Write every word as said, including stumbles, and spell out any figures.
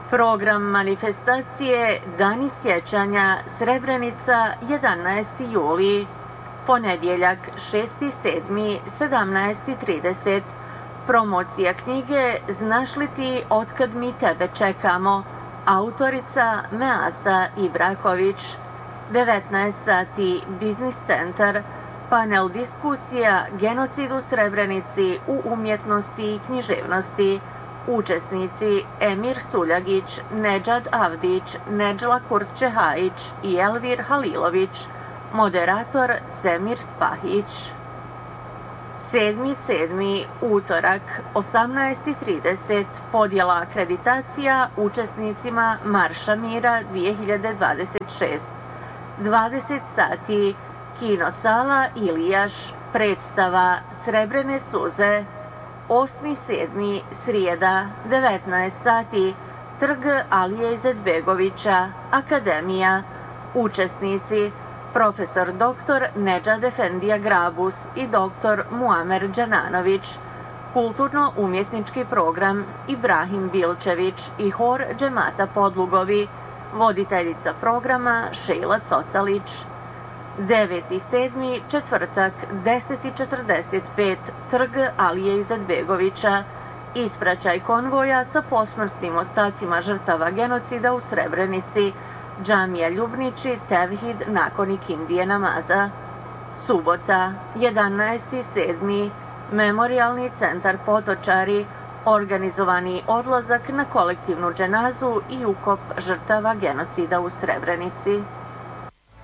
Program manifestacije Dani sjećanja Srebrenica jedanaesti juli, ponedjeljak šesti sedmi sedamnaest trideset. Promocija knjige Znaš li ti otkad mi tebe čekamo? Autorica Measa Ibraković. devetnaest sati Biznis centar. Panel diskusija Genocid u Srebrenici u umjetnosti i književnosti. Učesnici Emir Suljagić, Nedžad Avdić, Nedžla Kurtčehajić i Elvir Halilović. Moderator Semir Spahić. sedmi sedmi utorak, osamnaest trideset. Podjela akreditacija učesnicima Marša mira dvije hiljade dvadeset šest. dvadeset sati Kinosala Ilijaš, predstava Srebrene suze. osmi sedmi srijeda, devetnaest sati, Trg Alije Izetbegovića, Akademija. Učesnici profesor doktor Nedžad Efendija Grabus i doktor Muamer Đananović. Kulturno-umjetnički program Ibrahim Bilčević i hor Džemata Podlugovi. Voditeljica programa Šejla Cocalić. deveti sedmi četvrtak, deset četrdeset pet, Trg Alije Izetbegovića. Ispraćaj konvoja sa posmrtnim ostacima žrtava genocida u Srebrenici. Džamija Ljubnići, Tevhid nakon ikindije namaza. Subota, jedanaesti sedmi Memorijalni centar Potočari. Organizovani odlazak na kolektivnu dženazu i ukop žrtava genocida u Srebrenici.